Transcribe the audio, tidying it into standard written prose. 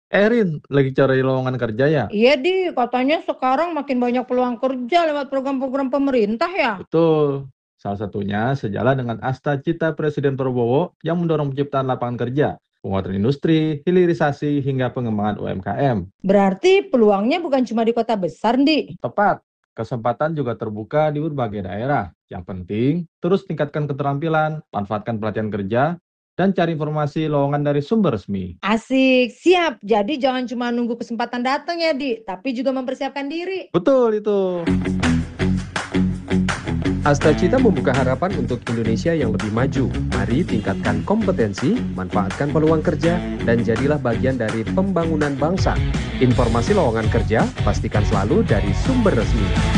Erin, lagi cari lowongan kerja ya? Iya, Di, katanya sekarang makin banyak peluang kerja lewat program-program pemerintah ya. Betul. Salah satunya sejalan dengan Asta Cita Presiden Prabowo yang mendorong penciptaan lapangan kerja, penguatan industri, hilirisasi, hingga pengembangan UMKM. Berarti peluangnya bukan cuma di kota besar, Di. Tepat, kesempatan juga terbuka di berbagai daerah. Yang penting, terus tingkatkan keterampilan, manfaatkan pelatihan kerja, dan cari informasi lowongan dari sumber resmi. Asik, siap. Jadi jangan cuma nunggu kesempatan datang ya, Di, tapi juga mempersiapkan diri. Betul itu. Astacita membuka harapan untuk Indonesia yang lebih maju. Mari tingkatkan kompetensi, manfaatkan peluang kerja, dan jadilah bagian dari pembangunan bangsa. Informasi lowongan kerja pastikan selalu dari sumber resmi.